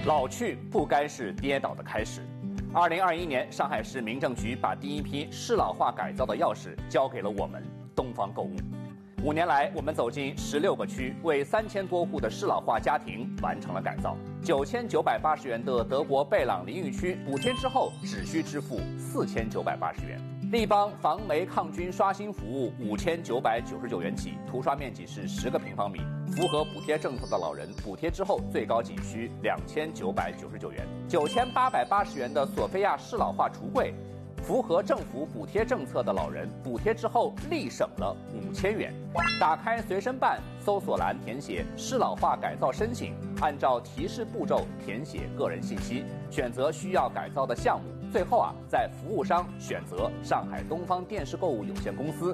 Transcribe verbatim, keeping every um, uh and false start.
老去不该是跌倒的开始。二零二一年，上海市民政局把第一批适老化改造的钥匙交给了我们东方购物。五年来，我们走进十六个区，为三千多户的适老化家庭完成了改造。九千九百八十元的德国贝朗淋浴区，补贴之后只需支付四千九百八十元。立邦防霉抗菌刷新服务五千九百九十九元起，涂刷面积是十个平方米，符合补贴政策的老人，补贴之后最高仅需两千九百九十九元。九千八百八十元的索菲亚适老化橱柜，符合政府补贴政策的老人，补贴之后立省了五千元。打开随身办，搜索栏填写适老化改造申请，按照提示步骤填写个人信息，选择需要改造的项目。最后啊，在服务商选择上海东方电视购物有限公司，